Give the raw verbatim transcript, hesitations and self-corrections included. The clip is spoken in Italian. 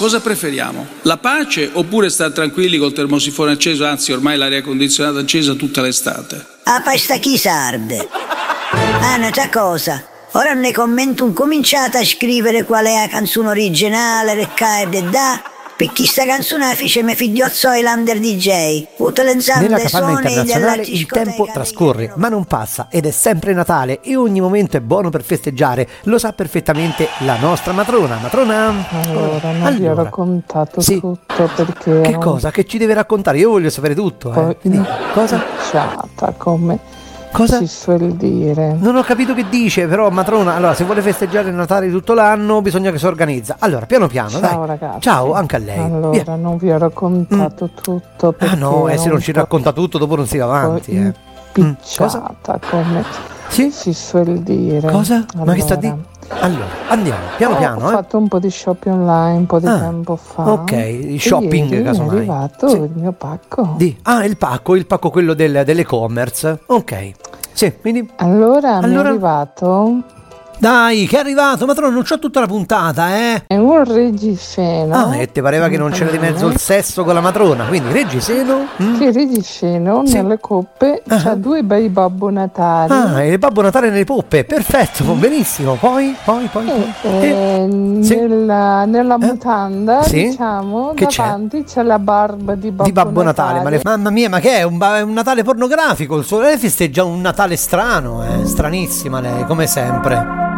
cosa preferiamo? La pace oppure stare tranquilli col termosifone acceso, anzi ormai l'aria condizionata accesa tutta l'estate? A pasta chi sarde? Ah, un'altra cosa. Ora ne commento un cominciate a scrivere qual è la canzone originale, reccaide da... perché sta canzone la fece mio figliozzo Highlander D J, utilizzando nella i capanna suoni internazionale della il tempo discoteca trascorre, ma non passa ed è sempre Natale e ogni momento è buono per festeggiare. Lo sa perfettamente la nostra matrona. Matrona? Allora, non vi ho Allora. raccontato Sì. tutto perché Che ero cosa? Che ci deve raccontare? Io voglio sapere tutto. un Eh. po' Di- Cosa? impacciata, come Cosa? si suol dire. Non ho capito che dice, però matrona, allora se vuole festeggiare il Natale tutto l'anno bisogna che si organizza. Allora, piano piano, Ciao dai. ragazzi. Ciao, anche a lei. Allora, Via. non vi ho raccontato tutto perché Ah no, e ero se non un ci po' racconta tutto dopo non si va avanti, eh. impicciata, come Sì? si suol dire. Cosa? Ma che sta di? Allora, Allora, andiamo, piano ho piano, eh. fatto un po' di shopping online un po' di Ah, tempo fa. ok, e shopping, ieri mi è casomai. arrivato Sì. il mio pacco. Di. Ah, il pacco, il pacco quello del, dell'e-commerce. Ok. Sì, quindi. Allora, mi è Allora? arrivato Dai, che è arrivato, matrona, non c'ho tutta la puntata, eh. è un reggiseno. Ah, e te pareva che non c'era di mezzo il sesso con la matrona, quindi reggiseno? Mm? Che reggiseno Sì. nelle coppe Ah. c'ha due bei Babbo Natali. Ah, e il Babbo Natale nelle poppe, perfetto, benissimo. Poi, poi, poi. E, poi. eh, Sì. nella, nella mutanda, Sì? diciamo, Che c'è? davanti c'è? la barba di Babbo, Di Babbo Natale, ma le- mamma mia, ma che è? Un, ba- un Natale pornografico? Il suo lei festeggia un Natale strano, eh? Stranissima lei, come sempre.